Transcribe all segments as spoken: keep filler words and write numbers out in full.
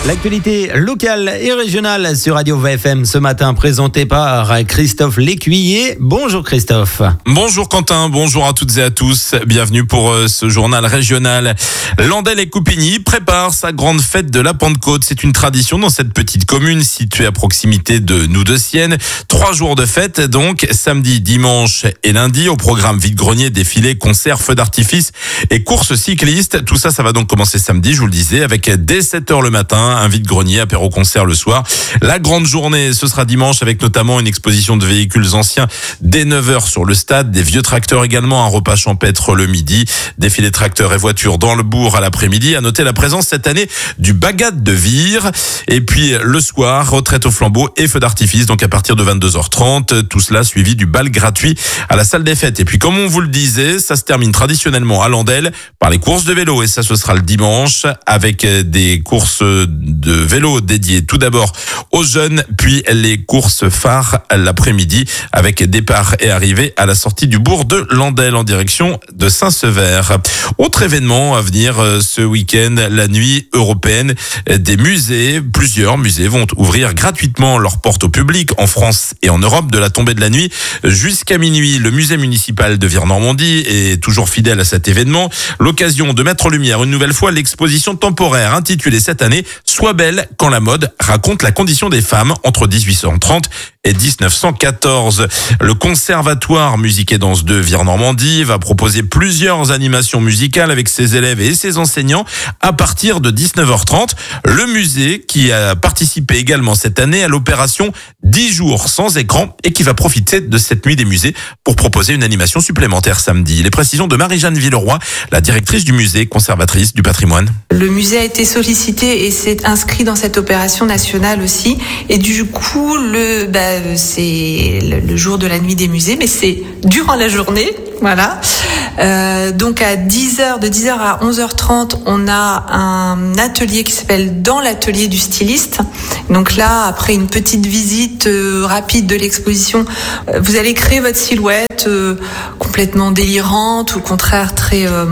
L'actualité locale et régionale sur Radio V F M ce matin, présentée par Christophe Lécuyer. Bonjour Christophe. Bonjour Quentin, bonjour à toutes et à tous. Bienvenue pour ce journal régional. Landelles et Coupigny prépare sa grande fête de la Pentecôte. C'est une tradition dans cette petite commune située à proximité de Noux-de-Sienne. Trois jours de fête donc, samedi, dimanche et lundi. Au programme vide-grenier, défilé, concerts, feux d'artifice et courses cyclistes. Tout ça, ça va donc commencer samedi, je vous le disais, avec dès sept heures le matin, un vide-grenier, apéro-concert le soir. La grande journée, ce sera dimanche avec notamment une exposition de véhicules anciens dès neuf heures sur le stade, des vieux tracteurs également, un repas champêtre le midi, défilé tracteurs et voitures dans le bourg à l'après-midi. À noter la présence cette année du Bagat de Vire. Et puis le soir, retraite au flambeau et feu d'artifice, donc à partir de vingt-deux heures trente. Tout cela suivi du bal gratuit à la salle des fêtes. Et puis comme on vous le disait, ça se termine traditionnellement à Landelles par les courses de vélo. Et ça, ce sera le dimanche avec des courses de vélo dédiées tout d'abord aux jeunes, puis les courses phares l'après-midi avec départ et arrivée à la sortie du bourg de Landelles en direction de Saint-Sever. Autre événement à venir ce week-end, la nuit européenne des musées. Plusieurs musées vont ouvrir gratuitement leurs portes au public en France et en Europe de la tombée de la nuit jusqu'à minuit. Le musée municipal de Vire-Normandie est toujours fidèle à cet événement. L'occasion de mettre en lumière une nouvelle fois l'exposition temporaire intitulée cette année « Sois belle quand la mode raconte la condition des femmes entre dix-huit cent trente et dix-neuf cent quatorze. Le Conservatoire Musique et Danse de Vire-Normandie va proposer plusieurs animations musicales avec ses élèves et ses enseignants à partir de dix-neuf heures trente. Le musée qui a participé également cette année à l'opération dix jours sans écran et qui va profiter de cette nuit des musées pour proposer une animation supplémentaire samedi. Les précisions de Marie-Jeanne Villeroy, la directrice du musée, conservatrice du patrimoine. Le musée a été sollicité et s'est inscrit dans cette opération nationale aussi. Et du coup, le, bah, c'est le jour de la nuit des musées, mais c'est durant la journée. Voilà. Euh, donc à dix heures, de dix heures à onze heures trente, on a un atelier qui s'appelle Dans l'atelier du styliste. Donc là, après une petite visite euh, rapide de l'exposition, euh, vous allez créer votre silhouette euh, complètement délirante ou au contraire très euh,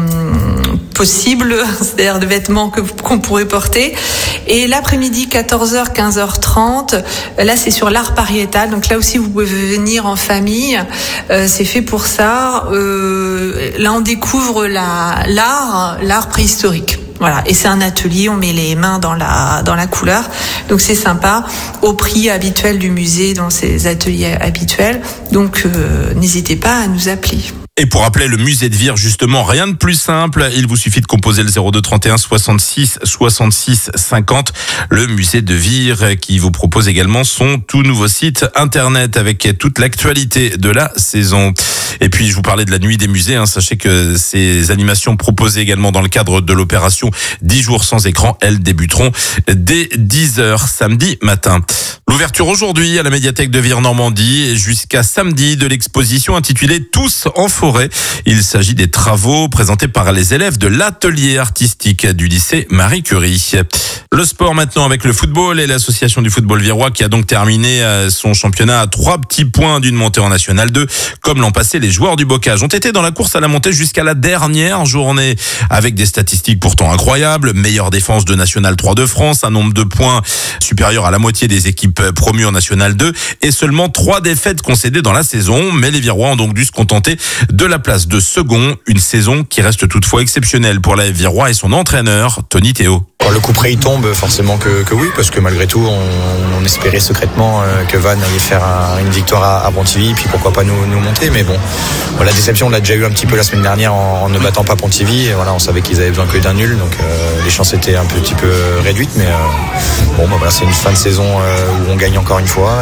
possible, c'est-à-dire de vêtements que, qu'on pourrait porter. Et l'après-midi, quatorze heures, quinze heures trente, là c'est sur l'art pariétal. Donc là aussi, vous pouvez venir en famille. Euh, c'est fait pour ça. Euh, là, on découvre la, l'art, l'art préhistorique. Voilà, et c'est un atelier, on met les mains dans la dans la couleur, donc c'est sympa, au prix habituel du musée dans ces ateliers habituels. Donc euh, n'hésitez pas à nous appeler. Et pour appeler le musée de Vire, justement, rien de plus simple. Il vous suffit de composer le zéro deux trente et un soixante-six soixante-six cinquante. Le musée de Vire qui vous propose également son tout nouveau site internet avec toute l'actualité de la saison. Et puis, je vous parlais de la nuit des musées. Hein. Sachez que ces animations proposées également dans le cadre de l'opération dix jours sans écran, elles débuteront dès dix heures samedi matin. L'ouverture aujourd'hui à la médiathèque de Vire-Normandie et jusqu'à samedi de l'exposition intitulée Tous en forêt. Il s'agit des travaux présentés par les élèves de l'atelier artistique du lycée Marie Curie. Le sport maintenant avec le football et l'association du football virois qui a donc terminé son championnat à trois petits points d'une montée en National deux. Comme l'an passé, les joueurs du Bocage ont été dans la course à la montée jusqu'à la dernière journée avec des statistiques pourtant incroyables. Meilleure défense de National trois de France, un nombre de points supérieur à la moitié des équipes promues en National deux et seulement trois défaites concédées dans la saison. Mais les Virois ont donc dû se contenter de la place de second. Une saison qui reste toutefois exceptionnelle pour la Virois et son entraîneur, Tony Théo. Quand le coup près il tombe, forcément que, que oui, parce que malgré tout, on, on espérait secrètement que Vannes allait faire un, une victoire à, à Pontivy, puis pourquoi pas nous, nous monter. Mais bon, voilà, la déception, on l'a déjà eu un petit peu la semaine dernière en, en ne battant pas Pontivy. Et voilà, on savait qu'ils avaient besoin que d'un nul, donc euh, les chances étaient un petit peu réduites. Mais euh, bon, bah, voilà, c'est une fin de saison euh, où on gagne encore une fois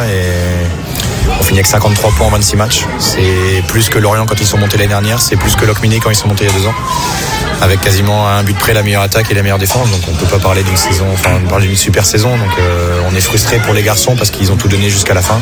et on finit avec cinquante-trois points en vingt-six matchs. C'est plus que Lorient quand ils sont montés l'année dernière, c'est plus que Locminé quand ils sont montés il y a deux ans. Avec quasiment un but près la meilleure attaque et la meilleure défense, donc on peut pas parler d'une saison, enfin on parle d'une super saison, donc euh, on est frustré pour les garçons parce qu'ils ont tout donné jusqu'à la fin.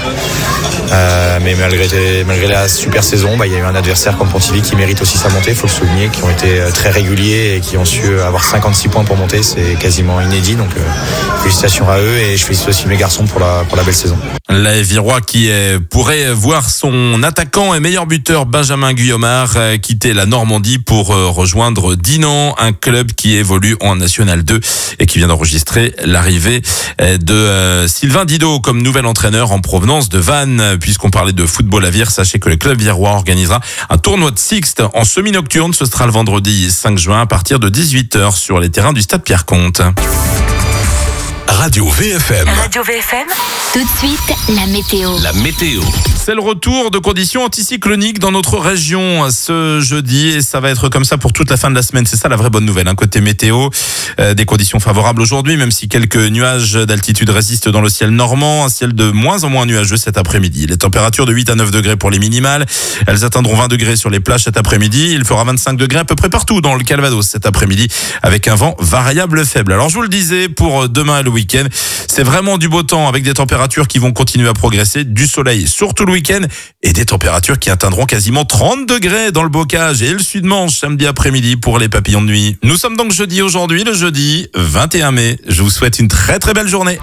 Euh, mais malgré malgré la super saison, bah il y a eu un adversaire comme Pontivy qui mérite aussi sa montée, il faut le souligner, qui ont été très réguliers et qui ont su avoir cinquante-six points pour monter, c'est quasiment inédit, donc euh, félicitations à eux et je félicite aussi mes garçons pour la pour la belle saison. La Virois qui est, pourrait voir son attaquant et meilleur buteur Benjamin Guillaumard quitter la Normandie pour rejoindre Dinan, un club qui évolue en National deux et qui vient d'enregistrer l'arrivée de euh, Sylvain Didot comme nouvel entraîneur en provenance de Vannes. Puisqu'on parlait de football à Vire, sachez que le club virois organisera un tournoi de Sixte en semi-nocturne. Ce sera le vendredi cinq juin à partir de dix-huit heures sur les terrains du stade Pierre-Comte. Radio V F M. Radio V F M. Tout de suite, la météo. La météo. C'est le retour de conditions anticycloniques dans notre région ce jeudi et ça va être comme ça pour toute la fin de la semaine. C'est ça la vraie bonne nouvelle, hein, côté météo. Euh, des conditions favorables aujourd'hui, même si quelques nuages d'altitude résistent dans le ciel normand. Un ciel de moins en moins nuageux cet après-midi. Les températures de huit à neuf degrés pour les minimales. Elles atteindront vingt degrés sur les plages cet après-midi. Il fera vingt-cinq degrés à peu près partout dans le Calvados cet après-midi avec un vent variable faible. Alors je vous le disais, pour demain et le week-end, c'est vraiment du beau temps avec des températures qui vont continuer à progresser, du soleil surtout le week-end et des températures qui atteindront quasiment trente degrés dans le Bocage et le Sud-Manche samedi après-midi pour les papillons de nuit. Nous sommes donc jeudi aujourd'hui, le jeudi vingt et un mai. Je vous souhaite une très très belle journée.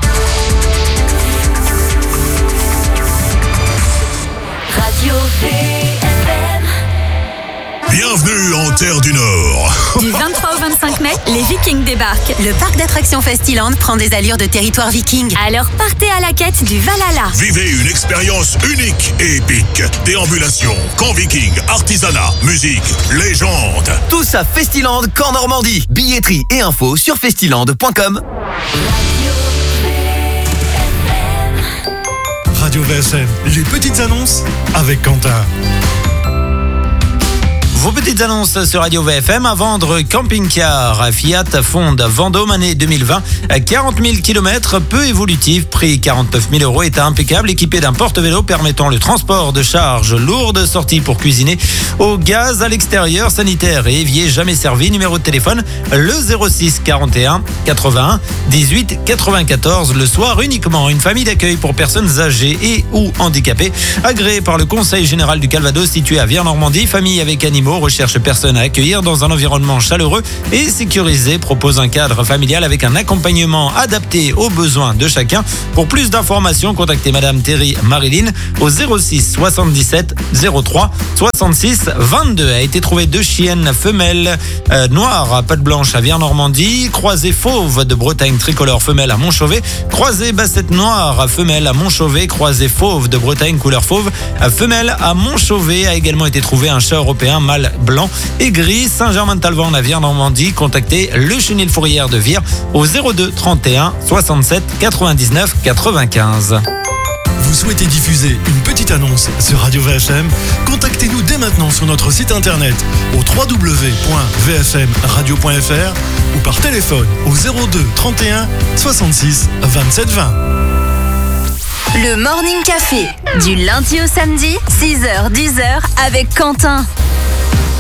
Radio V F M. Bienvenue en Terre du Nord. Du vingt-trois au vingt-cinq mai, les Vikings débarquent. Le parc d'attractions Festiland prend des allures de territoire viking. Alors partez à la quête du Valhalla. Vivez une expérience unique et épique. Déambulation, camp viking, artisanat, musique, légende. Tous à Festiland, Camp Normandie. Billetterie et infos sur festiland point com. Radio V F M, les petites annonces avec Quentin. Vos petites annonces sur Radio V F M. À vendre camping-car Fiat Fonde Vendôme année deux mille vingt. quarante mille kilomètres, peu évolutif. Prix quarante-neuf mille euros. État impeccable. Équipé d'un porte-vélo permettant le transport de charges lourdes. Sortie pour cuisiner au gaz à l'extérieur. Sanitaire et évier jamais servi. Numéro de téléphone le zéro six quarante et un quatre-vingt-un dix-huit quatre-vingt-quatorze. Le soir uniquement. Une famille d'accueil pour personnes âgées et ou handicapées. Agréée par le Conseil général du Calvados situé à Vire-Normandie. Famille avec animaux. Recherche personne à accueillir dans un environnement chaleureux et sécurisé. Propose un cadre familial avec un accompagnement adapté aux besoins de chacun. Pour plus d'informations, contactez Madame Thierry Marilyn au zéro six soixante-dix-sept zéro trois soixante-six vingt-deux. A été trouvé deux chiennes femelles euh, noires à pattes blanches à Vire-Normandie. Croisée fauve de Bretagne tricolore femelle à Montchauvet. Croisée bassette noire femelle à Montchauvet. Croisée fauve de Bretagne couleur fauve femelle à Montchauvet. A également été trouvé un chat européen mâle blanc et gris. Saint-Germain-de-Talvan à Vire-Normandie. Contactez le Chenil Fourrière de Vire au zéro deux trente et un soixante-sept quatre-vingt-dix-neuf quatre-vingt-quinze. Vous souhaitez diffuser une petite annonce sur Radio V F M? Contactez-nous dès maintenant sur notre site internet au w w w point v f m radio point f r ou par téléphone au zéro deux trente et un soixante-six vingt-sept vingt. Le Morning Café, du lundi au samedi, six heures dix heures avec Quentin.